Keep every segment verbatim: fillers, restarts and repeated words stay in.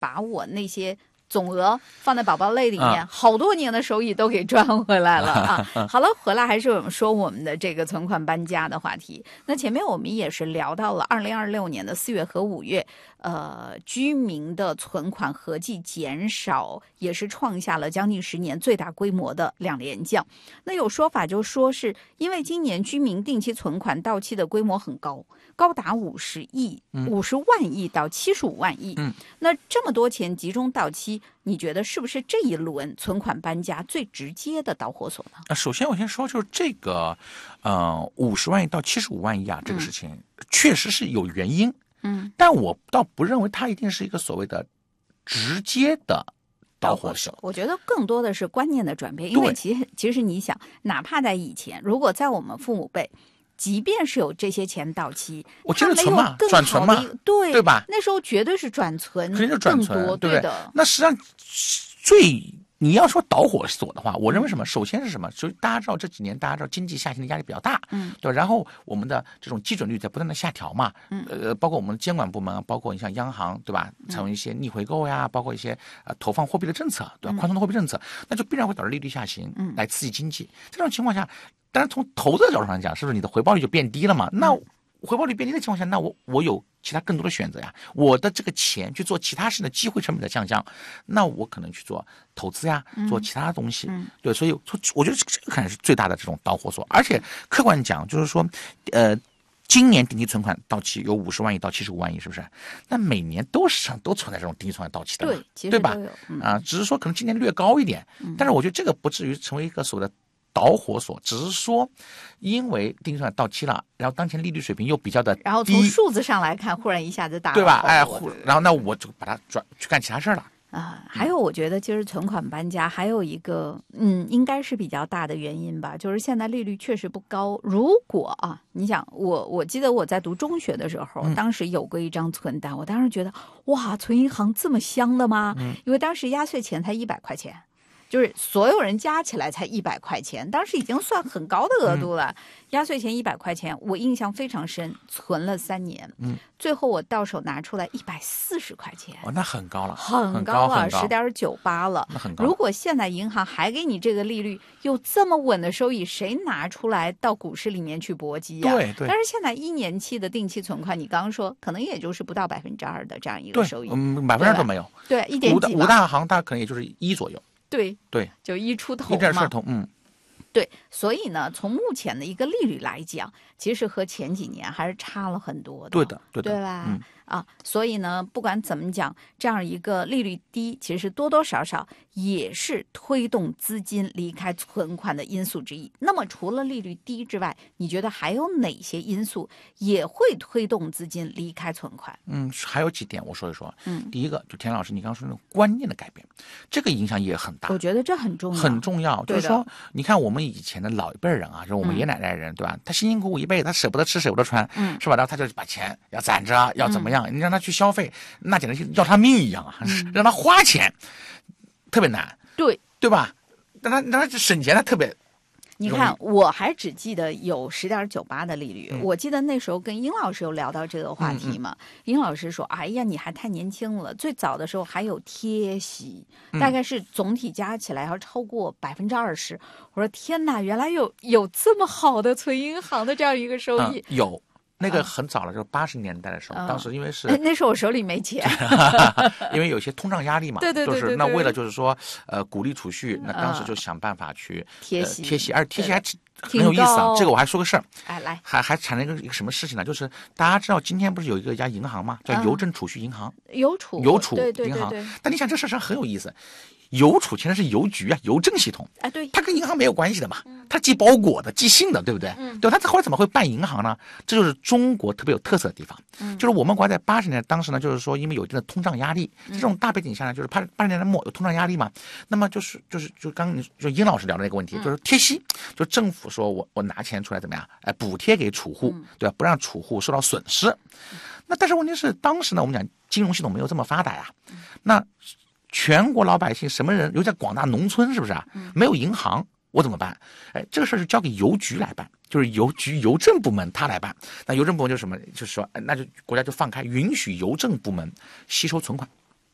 把我那些总额放在宝宝类里面，啊、好多年的收益都给赚回来了啊！好了，回来还是我们说我们的这个存款搬家的话题。那前面我们也是聊到了二零二六年的四月和五月，呃，居民的存款合计减少，也是创下了将近十年最大规模的两连降。那有说法就说是因为今年居民定期存款到期的规模很高，高达五十亿、五十万亿到七十五万亿。嗯，那这么多钱集中到期，你觉得是不是这一轮存款搬家最直接的导火索呢？ 啊，首先我先说，就是这个，呃，五十万亿到七十五万亿啊，这个事情、嗯、确实是有原因。嗯，但我倒不认为它一定是一个所谓的直接的导火索。 我觉得更多的是观念的转变，因为其实其实你想，哪怕在以前，如果在我们父母辈，即便是有这些钱到期， 我接着存嘛，转存嘛， 对对吧？ 那时候绝对是转存， 肯定是转存， 对不对？那实际上最你要说导火索的话，我认为什么？首先是什么？就大家知道这几年大家知道经济下行的压力比较大，嗯，对吧？然后我们的这种基准率在不断的下调嘛，嗯，呃，包括我们的监管部门，包括你像央行，对吧？采用一些逆回购呀，包括一些呃投放货币的政策，对吧？宽松的货币政策，那就必然会导致利率下行，嗯，来刺激经济。这种情况下，当然从投资的角度上讲，是不是你的回报率就变低了嘛？那回报率变低的情况下，那我我有其他更多的选择呀，我的这个钱去做其他事的机会成本的降降，那我可能去做投资呀，做其他东西，嗯、对，所以我觉得这个可能是最大的这种导火索。而且客观讲，就是说，呃，今年定期存款到期有五十万亿到七十五万亿，是不是？那每年都市场都存在这种定期存款到期的嘛， 对，其实对吧？ 嗯、 啊，只是说可能今年略高一点，嗯、但是我觉得这个不至于成为一个所谓的导火索，只是说因为定期存款到期了，然后当前利率水平又比较的低， 然后从数字上来看，忽然一下子大了， 对吧？哎，然后那我就把它转去干其他事儿了。 啊，还有我觉得就是存款搬家还有一个嗯，应该是比较大的原因吧，就是现在利率确实不高。如果啊，你想我我记得我在读中学的时候，嗯、当时有过一张存单，我当时觉得哇，存银行这么香的吗？嗯、因为当时压岁钱才一百块钱。就是所有人加起来才一百块钱，当时已经算很高的额度了。嗯、压岁钱一百块钱，我印象非常深，存了三年，嗯，最后我到手拿出来一百四十块钱， 哦，那很高了， 很高了，十点九八了， 那很高。 如果现在银行还给你这个利率，有这么稳的收益，谁拿出来到股市里面去搏击呀、啊？ 对对。 但是现在一年期的定期存款，你刚刚说可能也就是不到百分之二的这样一个收益， 嗯，百分之二都没有， 对，一点几。 五大行大可能也就是一左右。 对对， 就一出头嘛， 一点出头，嗯， 对，所以呢，从目前的一个利率来讲，其实和前几年还是差了很多的， 对的，对的， 对吧？ 嗯、 啊，所以呢，不管怎么讲，这样一个利率低，其实多多少少也是推动资金离开存款的因素之一。那么，除了利率低之外，你觉得还有哪些因素也会推动资金离开存款？ 嗯，还有几点我说一说。嗯，第一个就田老师你刚刚说那种观念的改变，这个影响也很大。 我觉得这很重要， 很重要。就是说，你看我们以前的老一辈人啊，就是我们爷爷奶奶人，嗯、对吧？他辛辛苦苦一辈子，他舍不得吃，舍不得穿，嗯，是吧？然后他就把钱要攒着，要怎么样？嗯、你让他去消费，那简直是要他命一样啊！嗯、让他花钱特别难， 对对吧？让他让他省钱，他特别。 你看，我还只记得有十点九八的利率。嗯、我记得那时候跟殷老师有聊到这个话题嘛。殷、嗯嗯、老师说：“哎呀，你还太年轻了。最早的时候还有贴息，嗯、大概是总体加起来要超过百分之二十。”我说：“天哪，原来有有这么好的存银行的这样一个收益。 嗯”有。那个很早了，就是八十年代的时候，嗯、当时因为是那时候我手里没钱， 因为有些通胀压力嘛， 对对对对对， 就是那为了就是说呃鼓励储蓄，那当时就想办法去贴息、 呃、贴息，而贴息还很有意思啊。这个我还说个事儿， 哎来， 还还产生一个一个什么事情呢？就是大家知道今天不是有一个家银行吗？叫邮政储蓄银行， 嗯、邮储邮储对对银行。 对对对， 但你想这事上很有意思。邮储其实是邮局啊，邮政系统， 哎，对， 它跟银行没有关系的嘛，它寄包裹的、寄信的，对不对？嗯，对，它后来怎么会办银行呢？这就是中国特别有特色的地方。嗯，就是我们国家在八十年代当时呢，就是说因为有一定的通胀压力，这种大背景下呢，就是八八十年代末有通胀压力嘛，那么就是就是就刚刚就殷老师聊的那个问题，就是贴息，就政府说我我拿钱出来怎么样，哎，补贴给储户，对吧？不让储户受到损失。那但是问题是当时呢，我们讲金融系统没有这么发达呀，那。全国老百姓什么人，尤其在广大农村，是不是啊？没有银行，我怎么办？哎，这个事儿是交给邮局来办，就是邮局邮政部门他来办。那邮政部门就是什么？就是说，哎，那就国家就放开，允许邮政部门吸收存款，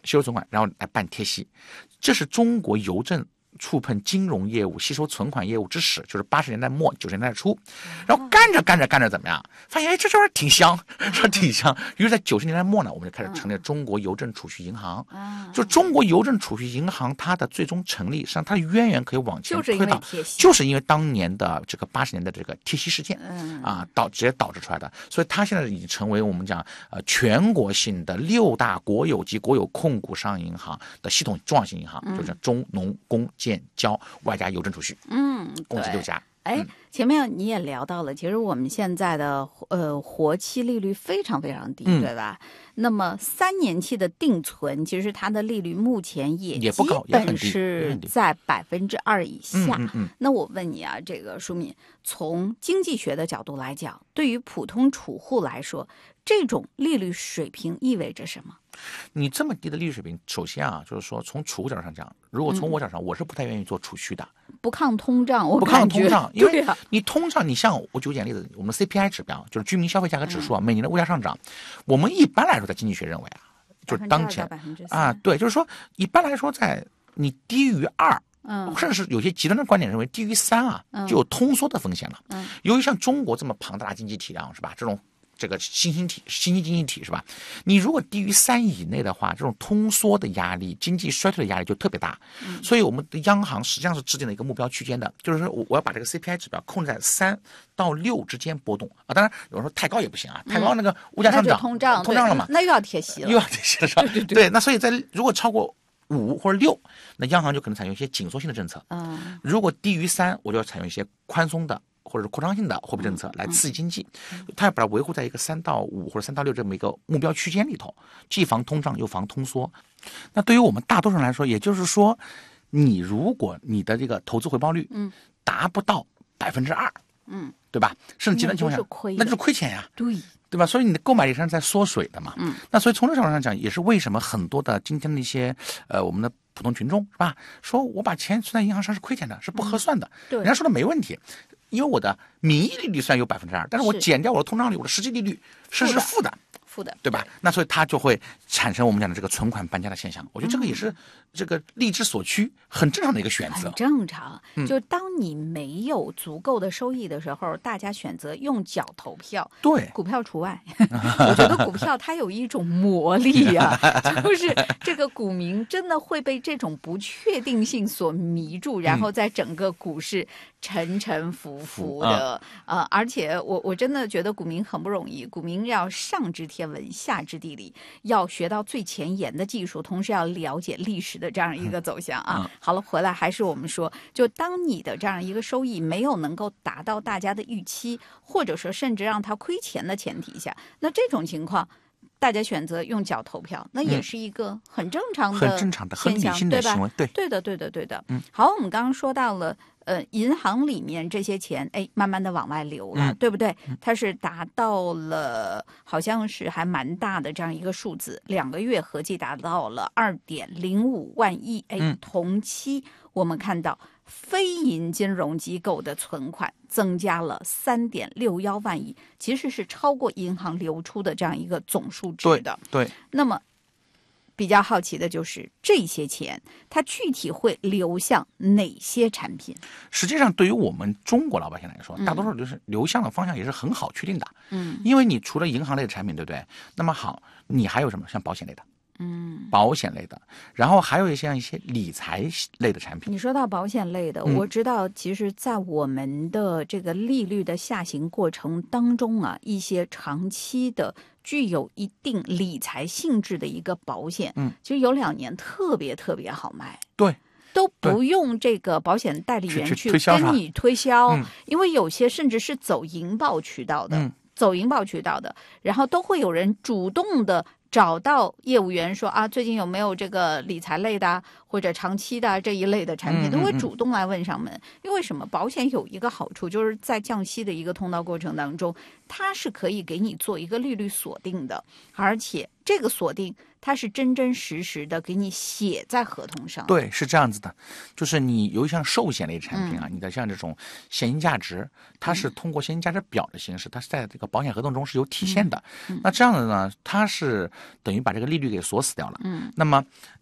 吸收存款，然后来办贴息，这是中国邮政触碰金融业务、吸收存款业务之始，就是八十年代末九十年代初，然后干着干着干着怎么样？发现哎，这这玩意儿挺香，这挺香。于是，在九十年代末呢，我们就开始成立了中国邮政储蓄银行。就中国邮政储蓄银行，它的最终成立，实际上它的渊源可以往前推到，就是因为当年的这个八十年的这个贴息事件啊，导直接导致出来的。所以它现在已经成为我们讲呃全国性的六大国有及国有控股商业银行的系统重要性银行，就是中农工建交外加邮政储蓄， 嗯， 共计六家。 哎，前面你也聊到了，其实我们现在的呃活期利率非常非常低，嗯、对吧？那么三年期的定存，其实它的利率目前也也不高， 基本是在百分之二以下。 嗯嗯嗯、 那我问你啊，这个舒敏，从经济学的角度来讲，对于普通储户来说，这种利率水平意味着什么？ 你这么低的利率水平，首先啊，就是说从储户角度上讲，如果从我角度上，嗯、我是不太愿意做储蓄的。 不抗通胀，我不抗通胀，因为啊、 你通胀，你像我举个简例子，我们 C P I 指标就是居民消费价格指数啊，嗯、每年的物价上涨，我们一般来说在经济学认为啊，就是当前啊，对，就是说一般来说在你低于二。嗯，甚至是有些极端的观点认为低于三啊，嗯、就有通缩的风险了。嗯，由于像中国这么庞大的经济体量是吧，这种这个新兴体、新兴经济体是吧？你如果低于三以内的话，这种通缩的压力、经济衰退的压力就特别大。嗯，所以我们的央行实际上是制定了一个目标区间的，就是说我我要把这个 C P I 指标控制在三到六之间波动啊。当然有人说太高也不行啊，太高那个物价上涨， 嗯、通胀通胀了嘛， 那又要贴息了， 又要贴息了是吧？ 对对对， 对，那所以在如果超过五或者六，那央行就可能采用一些紧缩性的政策。 嗯， 如果低于三，我就要采用一些宽松的或者是扩张性的货币政策来刺激经济。嗯嗯、它要把它维护在一个三到五或者三到六这么一个目标区间里头，既防通胀又防通缩。那对于我们大多数人来说，也就是说，你如果你的这个投资回报率嗯达不到百分之二，嗯，对吧？甚至极端情况下，那就是亏钱呀。 对。 对吧？所以你的购买力上在缩水的嘛。嗯。那所以从这个角度上讲，也是为什么很多的今天的一些呃我们的普通群众是吧，说我把钱存在银行上是亏钱的，是不合算的。嗯、对。人家说的没问题，因为我的名义利率虽然有百分之二，但是我减掉我的通胀率，我的实际利率是是负的。 负的， 对吧？对，那所以它就会产生我们讲的这个存款搬家的现象。我觉得这个也是这个力之所趋，很正常的一个选择。 很正常，嗯、就当你没有足够的收益的时候，大家选择用脚投票， 对， 股票除外。我觉得股票它有一种魔力呀、啊，就是这个股民真的会被这种不确定性所迷住，然后在整个股市沉沉浮浮的。嗯、呃，而且我我真的觉得股民很不容易，股民要上知天文下知地理，要学到最前沿的技术，同时要了解历史的这样一个走向啊。嗯、好了，回来还是我们说，就当你的这样一个收益没有能够达到大家的预期，或者说甚至让他亏钱的前提下，那这种情况，大家选择用脚投票，那也是一个很正常的、 嗯、很正常的、很理性的行为， 对吧？对的，对的，对的。嗯，好，我们刚刚说到了。呃，银行里面这些钱，哎，慢慢的往外流了，嗯、对不对？它是达到了，好像是还蛮大的这样一个数字，两个月合计达到了二点零五万亿。哎，嗯、同期我们看到非银金融机构的存款增加了三点六一万亿，其实是超过银行流出的这样一个总数值的。 对，对那么。比较好奇的就是这些钱，它具体会流向哪些产品？ 实际上，对于我们中国老百姓来说，嗯、大多数就是流向的方向也是很好确定的。嗯，因为你除了银行类的产品，对不对？那么好，你还有什么？像保险类的。嗯，保险类的，然后还有一些像一些理财类的产品。 你说到保险类的，嗯、我知道，其实，在我们的这个利率的下行过程当中啊，一些长期的具有一定理财性质的一个保险，嗯，其实有两年特别特别好卖。 对。 都不用这个保险代理员去跟你推销，嗯、因为有些甚至是走银保渠道的，嗯、走银保渠道的，然后都会有人主动的。找到业务员说啊，最近有没有这个理财类的或者长期的这一类的产品，都会主动来问上门。嗯嗯嗯因为什么？保险有一个好处，就是在降息的一个通道过程当中，它是可以给你做一个利率锁定的，而且这个锁定它是真真实实的给你写在合同上。 对，是这样子的，就是你有一项寿险类产品啊，嗯、你的像这种现金价值，它是通过现金价值表的形式，它是在这个保险合同中是有体现的。嗯嗯、那这样的呢，它是等于把这个利率给锁死掉了。嗯，那么